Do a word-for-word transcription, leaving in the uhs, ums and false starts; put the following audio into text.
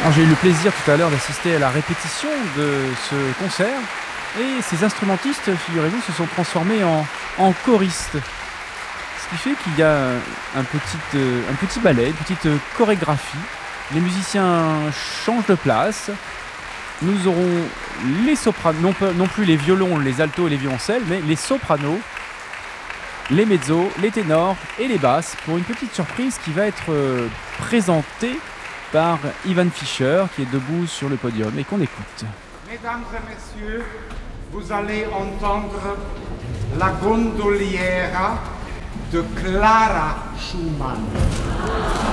Alors, j'ai eu le plaisir tout à l'heure d'assister à la répétition de ce concert et ces instrumentistes, figurez-vous, se sont transformés en, en choristes. Ce qui fait qu'il y a un petit, euh, un petit ballet, une petite chorégraphie. Les musiciens changent de place. Nous aurons les sopranos, non, non plus les violons, les altos et les violoncelles, mais les sopranos, les mezzos, les ténors et les basses pour une petite surprise qui va être euh, présentée par Ivan Fischer qui est debout sur le podium et qu'on écoute. Mesdames et messieurs, vous allez entendre la gondoliera de Clara Schumann.